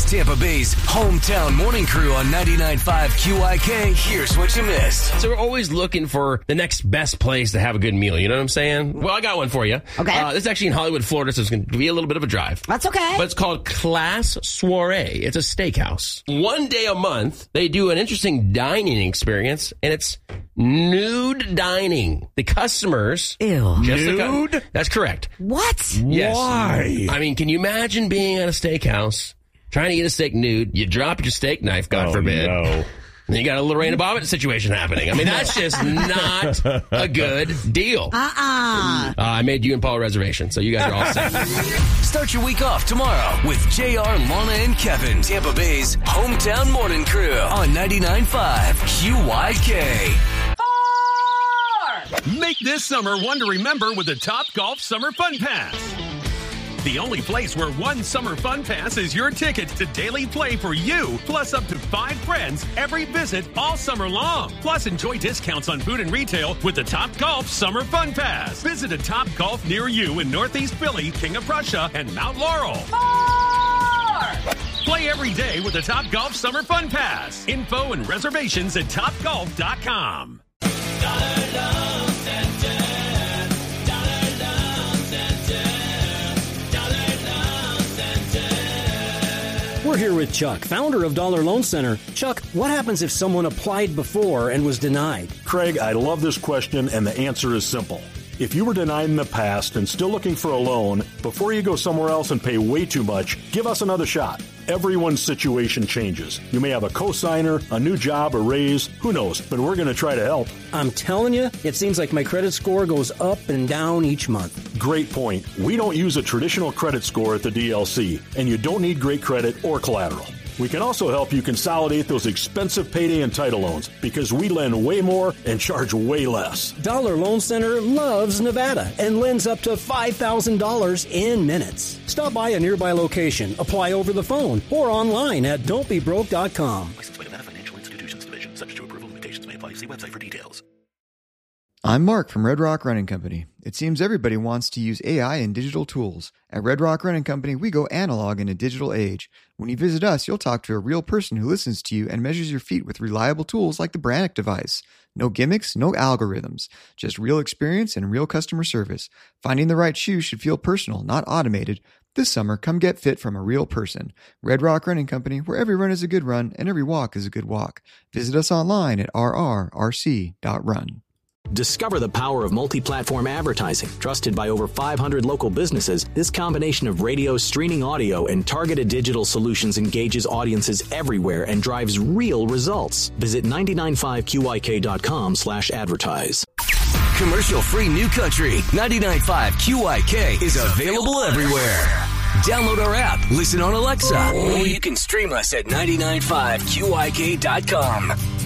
Tampa Bay's hometown morning crew on 99.5 QIK. Here's what you missed. So we're always looking for the next best place to have a good meal. You know what I'm saying? Well, I got one for you. Okay. This is actually in Hollywood, Florida, so it's going to be a little bit of a drive. That's okay. But it's called Class Soiree. It's a steakhouse. One day a month, they do an interesting dining experience, and it's nude dining. The customers... Ew. Nude? That's correct. What? Yes. Why? I mean, can you imagine being at a steakhouse, trying to eat a steak nude, you drop your steak knife, God forbid. No. And you got a Lorena Bobbitt situation happening. I mean, that's just not a good deal. I made you and Paul a reservation, so you guys are all set. Start your week off tomorrow with JR, Lana, and Kevin. Tampa Bay's hometown morning crew on 99.5 QYK. Make this summer one to remember with the Top Golf Summer Fun Pass. The only place where one summer fun pass is your ticket to daily play for you, plus up to 5 friends every visit all summer long. Plus, enjoy discounts on food and retail with the Top Golf Summer Fun Pass. Visit a Top Golf near you in Northeast Philly, King of Prussia, and Mount Laurel. Play every day with the Top Golf Summer Fun Pass. Info and reservations at topgolf.com. We're here with Chuck, founder of Dollar Loan Center. Chuck, what happens if someone applied before and was denied? Craig, I love this question, and the answer is simple. If you were denied in the past and still looking for a loan, before you go somewhere else and pay way too much, give us another shot. Everyone's situation changes. You may have a cosigner, a new job, a raise, who knows, but we're going to try to help. I'm telling you, it seems like my credit score goes up and down each month. Great point. We don't use a traditional credit score at the DLC, and you don't need great credit or collateral. We can also help you consolidate those expensive payday and title loans because we lend way more and charge way less. Dollar Loan Center loves Nevada and lends up to $5,000 in minutes. Stop by a nearby location, apply over the phone, or online at don'tbebroke.com. Licensed by Nevada Financial Institutions Division. Subject to approval, limitations may apply. See website for details. I'm Mark from Red Rock Running Company. It seems everybody wants to use AI and digital tools. At Red Rock Running Company, we go analog in a digital age. When you visit us, you'll talk to a real person who listens to you and measures your feet with reliable tools like the Brannock device. No gimmicks, no algorithms. Just real experience and real customer service. Finding the right shoe should feel personal, not automated. This summer, come get fit from a real person. Red Rock Running Company, where every run is a good run and every walk is a good walk. Visit us online at rrrc.run. Discover the power of multi-platform advertising. Trusted by over 500 local businesses, this combination of radio, streaming audio, and targeted digital solutions engages audiences everywhere and drives real results. Visit 995QYK.com/advertise. Commercial-free new country, 99.5 QYK is available everywhere. Download our app, listen on Alexa, or you can stream us at 995QYK.com.